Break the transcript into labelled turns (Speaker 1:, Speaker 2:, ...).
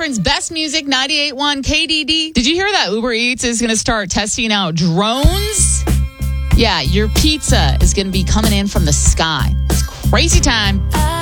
Speaker 1: Akron's best music, 98.1 KDD. Did you hear that Uber Eats is going to start testing out drones? Yeah, your pizza is going to be coming in from the sky. It's crazy time.